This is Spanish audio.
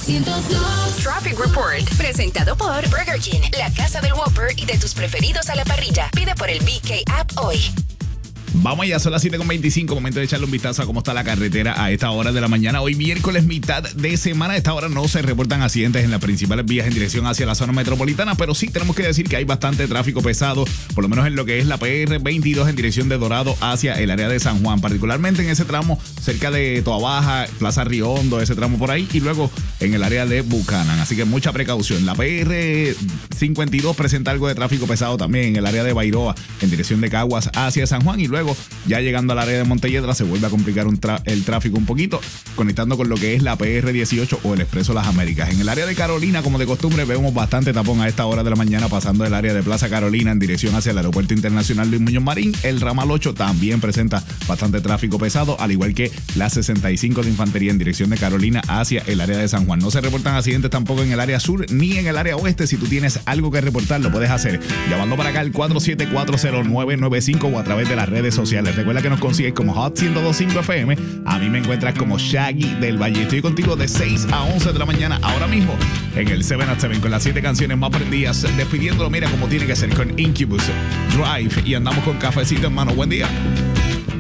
102. Traffic Report, presentado por Burger King, la casa del Whopper y de tus preferidos a la parrilla. Pide por el BK App hoy. Vamos allá, son las 7:25, momento de echarle un vistazo a cómo está la carretera a esta hora de la mañana. Hoy miércoles, mitad de semana. A esta hora no se reportan accidentes en las principales vías en dirección hacia la zona metropolitana, pero sí tenemos que decir que hay bastante tráfico pesado, por lo menos en lo que es la PR 22 en dirección de Dorado hacia el área de San Juan, particularmente en ese tramo cerca de Toabaja, Plaza Riondo, ese tramo por ahí, y luego en el área de Buchanan. Así que mucha precaución. La PR 52 presenta algo de tráfico pesado también en el área de Bairoa en dirección de Caguas hacia San Juan, y luego ya llegando al área de Montelledra se vuelve a complicar el tráfico un poquito, conectando con lo que es la PR 18 o el Expreso Las Américas. En el área de Carolina, como de costumbre, vemos bastante tapón a esta hora de la mañana pasando el área de Plaza Carolina en dirección hacia el Aeropuerto Internacional Luis Muñoz Marín. El ramal 8 también presenta bastante tráfico pesado, al igual que la 65 de Infantería en dirección de Carolina hacia el área de San Juan. No se reportan accidentes tampoco en el área sur ni en el área oeste. Si tú tienes algo que reportar, lo puedes hacer llamando para acá al 4740995 o a través de las redes sociales. Recuerda que nos consigues como Hot 102.5 FM. A mí me encuentras como Shaggy del Valle. Estoy contigo de 6 a 11 de la mañana, ahora mismo en el 7 at 7 con las 7 canciones más prendidas, despidiéndolo, mira como tiene que ser, con Incubus, Drive, y andamos con cafecito en mano. Buen día.